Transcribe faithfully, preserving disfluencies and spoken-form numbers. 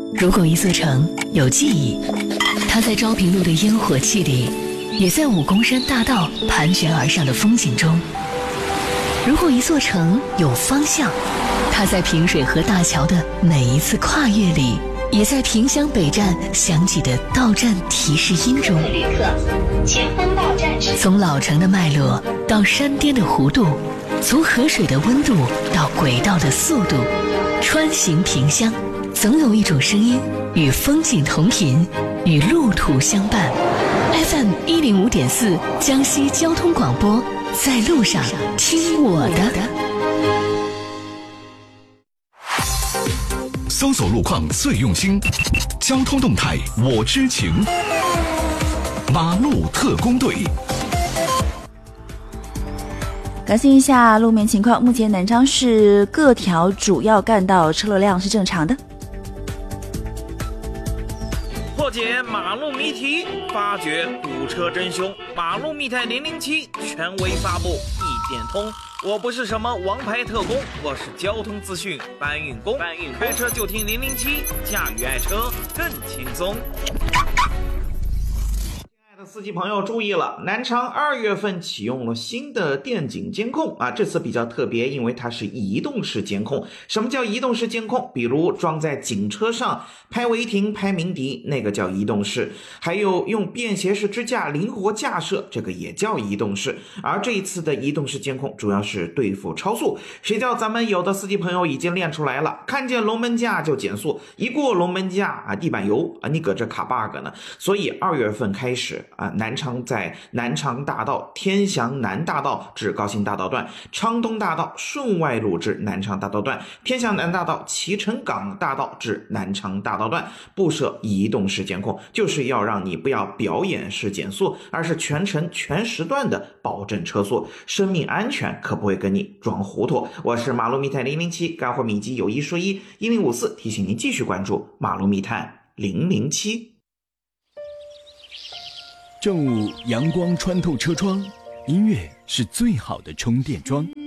如果一座城有记忆，它在昭平路的烟火气里，也在武功山大道盘旋而上的风景中；如果一座城有方向，它在平水河大桥的每一次跨越里，也在萍乡北站响起的到站提示音中。 旅客，前方到站是。 从老城的脉络到山巅的弧度，从河水的温度到轨道的速度，穿行萍乡，总有一种声音与风景同频，与路途相伴。F M 一零五点四，江西交通广播，在路上听我的。 搜索路况最用心，交通动态我知情。马路特工队。 更新一下路面情况，目前南昌市各条主要干道车流量是正常的。 破解马路谜题，发掘堵车真凶。马路密探零零七权威发布，一点通。我不是什么王牌特工，我是交通资讯搬运工。搬运开车就听零零七，驾驭爱车更轻松。司机朋友注意了，南昌二月份启用了新的电警监控啊，这次比较特别，因为它是移动式监控。什么叫移动式监控？比如装在警车上拍违停、拍鸣笛，那个叫移动式；还有用便携式支架灵活架设，这个也叫移动式。而这一次的移动式监控主要是对付超速，谁叫咱们有的司机朋友已经练出来了，看见龙门架就减速，一过龙门架啊，地板油啊，你搁这卡 bug 呢。所以二月份开始啊，南昌在南昌大道、天祥南大道至高新大道段、昌东大道、顺外路至南昌大道段、天祥南大道、齐陈港大道至南昌大道段布设移动式监控，就是要让你不要表演式减速，而是全程全时段的保证车速，生命安全可不会跟你装糊涂。我是马路密探零零七，干货秘籍有一说一，一零五四提醒您继续关注马路密探零零七。 正午阳光穿透车窗，音乐是最好的充电桩。